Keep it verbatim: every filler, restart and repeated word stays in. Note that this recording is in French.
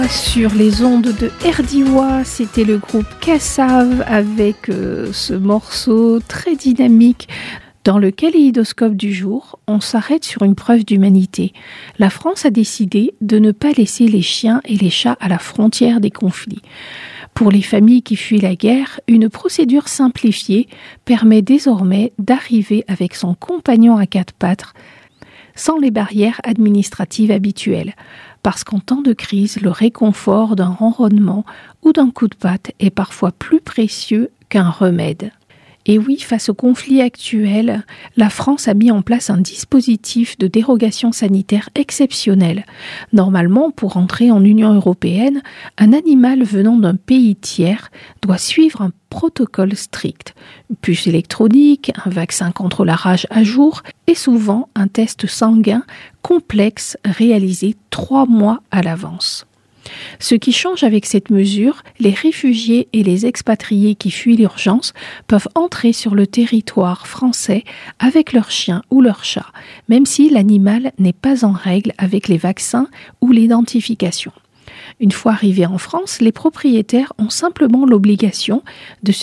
Sur les ondes de Erdiwa, c'était le groupe Kassav avec euh, ce morceau très dynamique. Dans le kaléidoscope du jour, on s'arrête sur une preuve d'humanité. La France a décidé de ne pas laisser les chiens et les chats à la frontière des conflits. Pour les familles qui fuient la guerre, une procédure simplifiée permet désormais d'arriver avec son compagnon à quatre pattes sans les barrières administratives habituelles. Parce qu'en temps de crise, le réconfort d'un ronronnement ou d'un coup de patte est parfois plus précieux qu'un remède. Et oui, face au conflit actuel, la France a mis en place un dispositif de dérogation sanitaire exceptionnel. Normalement, pour entrer en Union européenne, un animal venant d'un pays tiers doit suivre un protocole strict. Une puce électronique, un vaccin contre la rage à jour et souvent un test sanguin complexe réalisé trois mois à l'avance. Ce qui change avec cette mesure, les réfugiés et les expatriés qui fuient l'urgence peuvent entrer sur le territoire français avec leur chien ou leur chat, même si l'animal n'est pas en règle avec les vaccins ou l'identification. Une fois arrivés en France, les propriétaires ont simplement l'obligation de se